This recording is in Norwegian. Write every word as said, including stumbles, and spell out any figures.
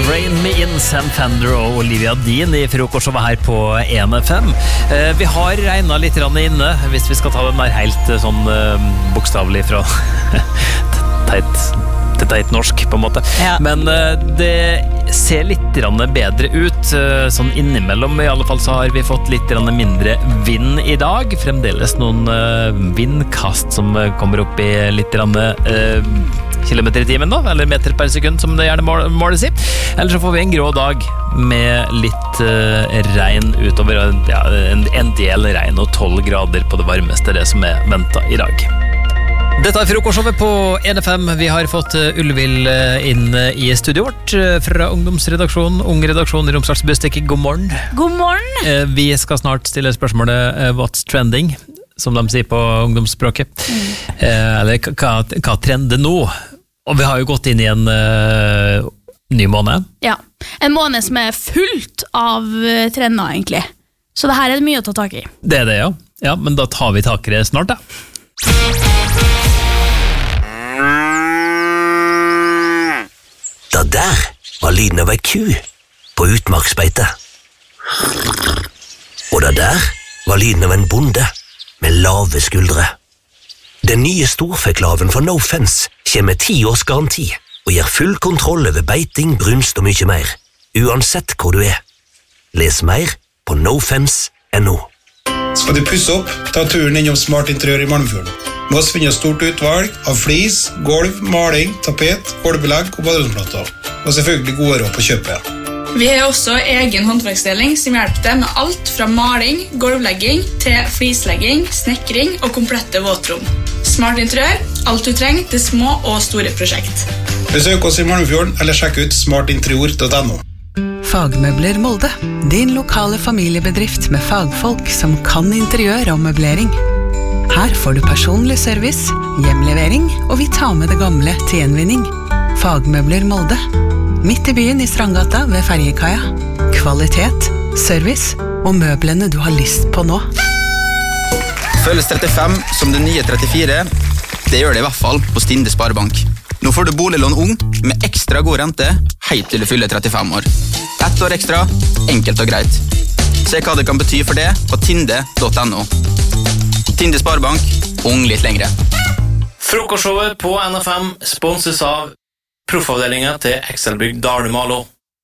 Rain Me In, Sam Fender og Olivia Dean I frokostshowet her på en F M. Eh, vi har regnet litt inne, hvis vi skal ta den der helt sånn eh, bokstavelig fra teit, til teit norsk på en måte. Ja. Men eh, det ser litt bedre ut, eh, sånn innimellom. I alle fall så har vi fått litt mindre vind I dag. Fremdeles noen eh, vindkast som kommer opp I litt eh, kilometer I timen da, eller meter per sekund som det gjerne mål, måles I. Eller så får vi en grå dag med litt uh, regn utover, ja, en, en del regn og tolv grader på det varmeste, det som er ventet I dag. Dette er frokostshowet på en F M. Vi har fått uh, Ullevil uh, inn uh, I studiet vårt uh, fra ungdomsredaksjonen, ung redaksjon I Romsdals Budstikke. God morgen. God morgen. Uh, vi skal snart stille spørsmålet uh, What's trending? Som de sier på ungdomsspråket. Mm. Uh, eller hva, hva trender nå? Og vi har jo gått inn I en uh, ny måned. Ja, en måned som er fullt av uh, trender egentlig. Så det her er det mye å ta tak I. Det er det, ja. Ja, men da tar vi tak I det snart, da. Da der var lyden av ei ku på utmarksbeite. Og da der var lyden av en bonde med lave skuldre. Den nye storfeklaven for No Fence kommer med ti års garanti og gir full kontroll over beiting, brunst og mye mer, uansett hvor du er. Les mer på nofence punktum no. Skal du pusse opp, ta turen innom Smart Interiør I Malmfjorden. Moss finner stort utvalg av flis, gulv, maling, tapet, gulvbelegg og baderomsplater. Og selvfølgelig gode råd på kjøpet. Vi har også egen håndverksdeling som hjelper deg med alt fra maling, gulvlegging til flislegging, snekring og komplette våtrom. Smart Interiør, alt du trenger til små og store prosjekt. Besøk oss I Malmfjorden eller sjekk ut smart interior punktum no. Fagmøbler Molde, din lokale familiebedrift med fagfolk som kan interiør og møblering. Her får du personlig service, hjemlevering, og vi tar med det gamle til gjenvinning. Fagmøbler Molde, midt I byen I Strandgata ved Ferjekaia. Kvalitet, service og møblene du har lyst på nå. Føles trettifem som det nye trettifire, det gjør det I hvert fall på Tinde Sparebank. Nå får du boliglån ung med ekstra god rente, helt til du fyller trettifem år. Ett år ekstra, enkelt og greit. Se hva det kan bety for det på tinde punktum no. Tinde Sparebank, ung litt lengre. Frokostshowet på N F M sponses av proffavdelingen til Excelbygg Dale Malo.